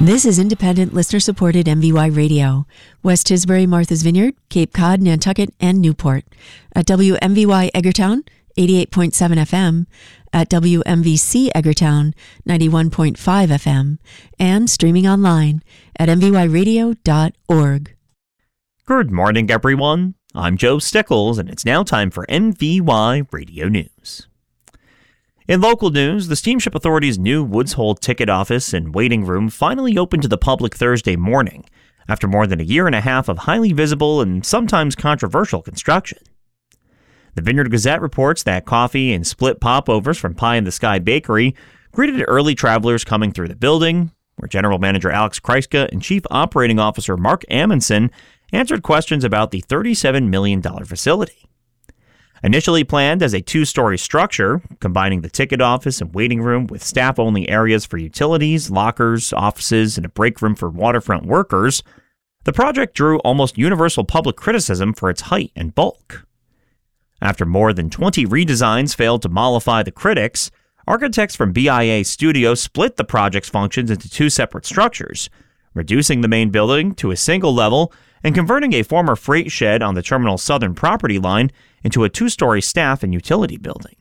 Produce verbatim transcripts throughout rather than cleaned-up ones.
This is independent, listener-supported M V Y Radio. West Tisbury, Martha's Vineyard, Cape Cod, Nantucket, and Newport. At W M V Y Eggertown, eighty-eight point seven F M. At W M V C Eggertown, ninety-one point five F M. And streaming online at m v y radio dot org. Good morning, everyone. I'm Joe Stickles, and it's now time for M V Y Radio News. In local news, the Steamship Authority's new Woods Hole ticket office and waiting room finally opened to the public Thursday morning, after more than a year and a half of highly visible and sometimes controversial construction. The Vineyard Gazette reports that coffee and split popovers from Pie in the Sky Bakery greeted early travelers coming through the building, where General Manager Alex Kreiska and Chief Operating Officer Mark Amundsen answered questions about the thirty-seven million dollars facility. Initially planned as a two-story structure, combining the ticket office and waiting room with staff-only areas for utilities, lockers, offices, and a break room for waterfront workers, the project drew almost universal public criticism for its height and bulk. After more than twenty redesigns failed to mollify the critics, architects from B I A Studio split the project's functions into two separate structures, reducing the main building to a single level and converting a former freight shed on the terminal's southern property line into a two-story staff and utility building.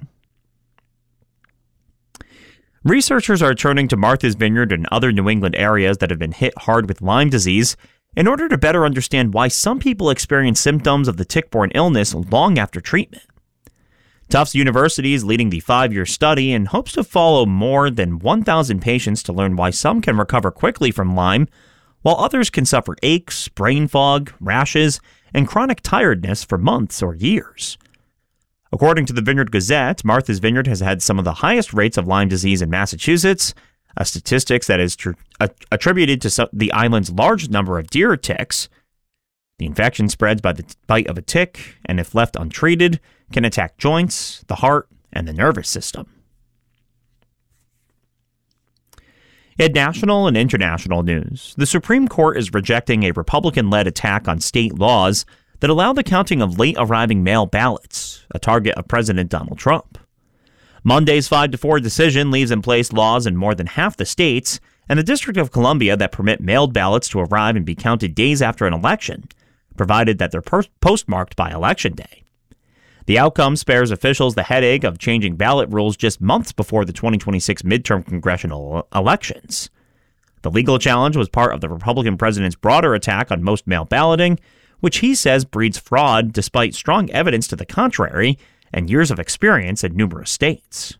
Researchers are turning to Martha's Vineyard and other New England areas that have been hit hard with Lyme disease in order to better understand why some people experience symptoms of the tick-borne illness long after treatment. Tufts University is leading the five-year study and hopes to follow more than one thousand patients to learn why some can recover quickly from Lyme, while others can suffer aches, brain fog, rashes, and chronic tiredness for months or years. According to the Vineyard Gazette, Martha's Vineyard has had some of the highest rates of Lyme disease in Massachusetts, a statistics that is tr- attributed to some, the island's large number of deer ticks. The infection spreads by the t- bite of a tick, and if left untreated, can attack joints, the heart, and the nervous system. In national and international news, the Supreme Court is rejecting a Republican-led attack on state laws that allow the counting of late-arriving mail ballots, a target of President Donald Trump. Monday's five to four decision leaves in place laws in more than half the states and the District of Columbia that permit mailed ballots to arrive and be counted days after an election, provided that they're per- postmarked by Election Day. The outcome spares officials the headache of changing ballot rules just months before the twenty twenty-six midterm congressional elections. The legal challenge was part of the Republican president's broader attack on most mail balloting, which he says breeds fraud despite strong evidence to the contrary and years of experience in numerous states.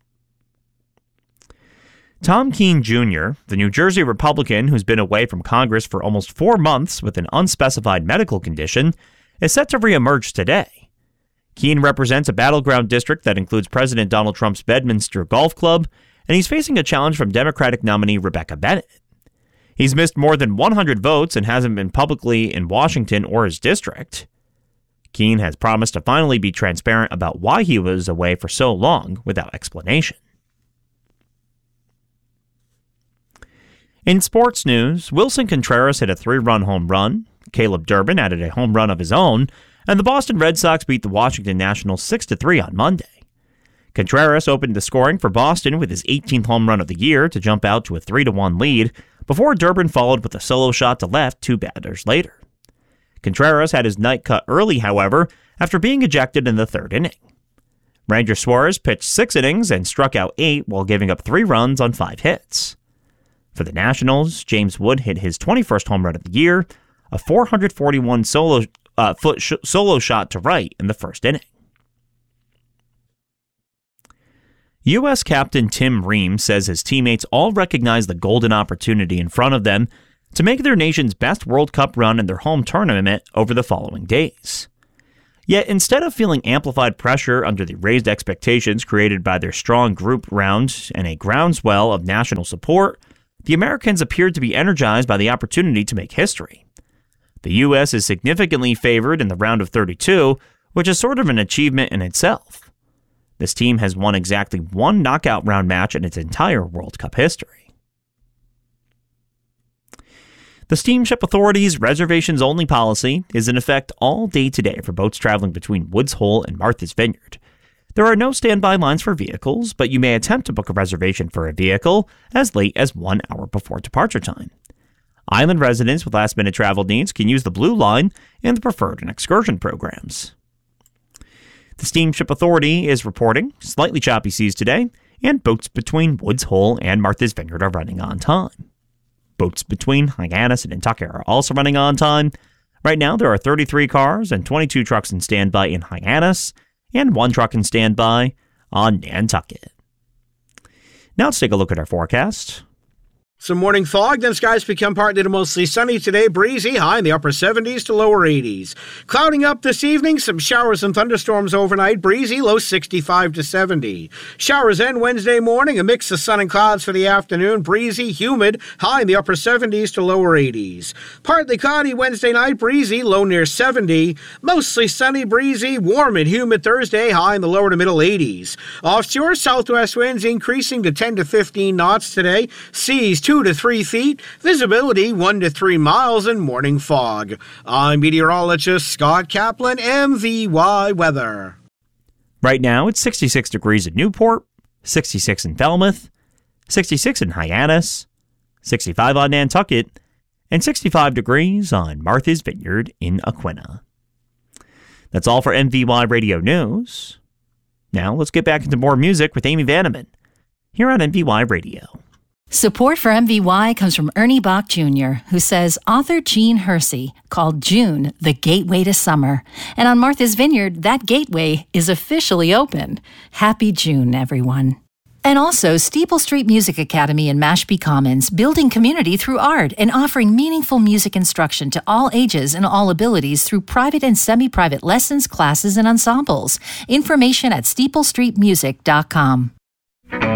Tom Keene Junior, the New Jersey Republican who's been away from Congress for almost four months with an unspecified medical condition, is set to reemerge today. Keene represents a battleground district that includes President Donald Trump's Bedminster Golf Club, and he's facing a challenge from Democratic nominee Rebecca Bennett. He's missed more than one hundred votes and hasn't been publicly in Washington or his district. Keene has promised to finally be transparent about why he was away for so long without explanation. In sports news, Wilson Contreras hit a three-run home run, Caleb Durbin added a home run of his own, and the Boston Red Sox beat the Washington Nationals six to three on Monday. Contreras opened the scoring for Boston with his eighteenth home run of the year to jump out to a three to one lead, before Durbin followed with a solo shot to left two batters later. Contreras had his night cut early, however, after being ejected in the third inning. Ranger Suarez pitched six innings and struck out eight while giving up three runs on five hits. For the Nationals, James Wood hit his twenty-first home run of the year, a four hundred forty-one solo Uh, foot sh- solo shot to right in the first inning. U S Captain Tim Ream says his teammates all recognize the golden opportunity in front of them to make their nation's best World Cup run in their home tournament over the following days. Yet instead of feeling amplified pressure under the raised expectations created by their strong group round and a groundswell of national support, the Americans appeared to be energized by the opportunity to make history. The U S is significantly favored in the round of thirty-two, which is sort of an achievement in itself. This team has won exactly one knockout round match in its entire World Cup history. The Steamship Authority's reservations-only policy is in effect all day today for boats traveling between Woods Hole and Martha's Vineyard. There are no standby lines for vehicles, but you may attempt to book a reservation for a vehicle as late as one hour before departure time. Island residents with last-minute travel needs can use the Blue Line and the Preferred and Excursion programs. The Steamship Authority is reporting slightly choppy seas today, and boats between Woods Hole and Martha's Vineyard are running on time. Boats between Hyannis and Nantucket are also running on time. Right now, there are thirty-three cars and twenty-two trucks in standby in Hyannis, and one truck in standby on Nantucket. Now let's take a look at our forecast. Some morning fog, then skies become partly to mostly sunny today, breezy, high in the upper seventies to lower eighties. Clouding up this evening, some showers and thunderstorms overnight, breezy, low sixty-five to seventy. Showers end Wednesday morning, a mix of sun and clouds for the afternoon, breezy, humid, high in the upper seventies to lower eighties. Partly cloudy Wednesday night, breezy, low near seventy. Mostly sunny, breezy, warm and humid Thursday, high in the lower to middle eighties. Offshore, southwest winds increasing to ten to fifteen knots today, seas two to three feet, visibility one to three miles, and morning fog. I'm meteorologist Scott Kaplan, M V Y Weather. Right now, it's sixty-six degrees in Newport, sixty-six in Falmouth, sixty-six in Hyannis, sixty-five on Nantucket, and sixty-five degrees on Martha's Vineyard in Aquina. That's all for M V Y Radio News. Now, let's get back into more music with Amy Vanneman here on M V Y Radio. Support for M V Y comes from Ernie Bach Junior, who says author Jean Hersey called June the gateway to summer. And on Martha's Vineyard, that gateway is officially open. Happy June, everyone. And also, Steeple Street Music Academy in Mashpee Commons, building community through art and offering meaningful music instruction to all ages and all abilities through private and semi-private lessons, classes, and ensembles. Information at steeple street music dot com.